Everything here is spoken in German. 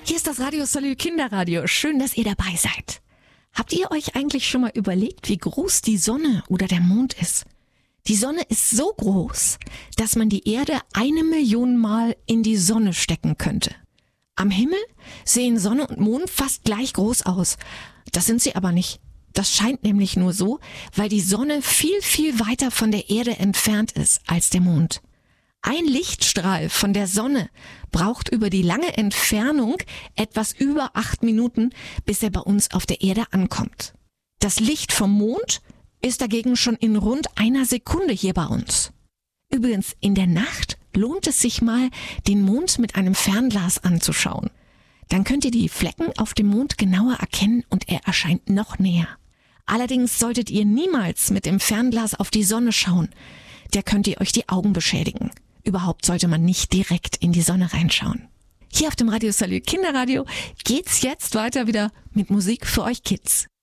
Hier ist das Radio Salü Kinderradio. Schön, dass ihr dabei seid. Habt ihr euch eigentlich schon mal überlegt, wie groß die Sonne oder der Mond ist? Die Sonne ist so groß, dass man die Erde 1 Million Mal in die Sonne stecken könnte. Am Himmel sehen Sonne und Mond fast gleich groß aus. Das sind sie aber nicht. Das scheint nämlich nur so, weil die Sonne viel, viel weiter von der Erde entfernt ist als der Mond. Ein Lichtstrahl von der Sonne braucht über die lange Entfernung etwas über 8 Minuten, bis er bei uns auf der Erde ankommt. Das Licht vom Mond ist dagegen schon in rund 1 Sekunde hier bei uns. Übrigens, in der Nacht lohnt es sich mal, den Mond mit einem Fernglas anzuschauen. Dann könnt ihr die Flecken auf dem Mond genauer erkennen und er erscheint noch näher. Allerdings solltet ihr niemals mit dem Fernglas auf die Sonne schauen. Der könnt ihr euch die Augen beschädigen. Überhaupt sollte man nicht direkt in die Sonne reinschauen. Hier auf dem Radio Salü Kinderradio geht's jetzt weiter wieder mit Musik für euch Kids.